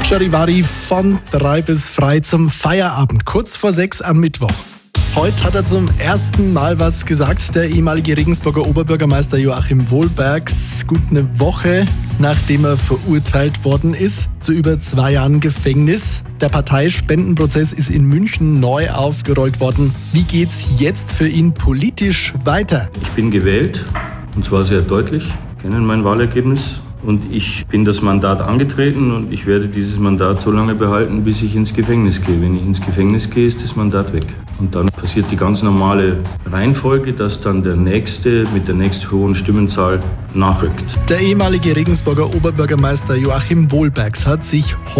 Charivari von 3 bis frei zum Feierabend, kurz vor 6 am Mittwoch. Heute hat er zum ersten Mal was gesagt, der ehemalige Regensburger Oberbürgermeister Joachim Wohlbergs. Gut eine Woche, nachdem er verurteilt worden ist zu über 2 Jahren Gefängnis. Der Parteispendenprozess ist in München neu aufgerollt worden. Wie geht's jetzt für ihn politisch weiter? Ich bin gewählt, und zwar sehr deutlich, kennen mein Wahlergebnis. Und ich bin das Mandat angetreten und ich werde dieses Mandat so lange behalten, bis ich ins Gefängnis gehe. Wenn ich ins Gefängnis gehe, ist das Mandat weg. Und dann passiert die ganz normale Reihenfolge, dass dann der Nächste mit der nächst hohen Stimmenzahl nachrückt. Der ehemalige Regensburger Oberbürgermeister Joachim Wohlbergs hat sich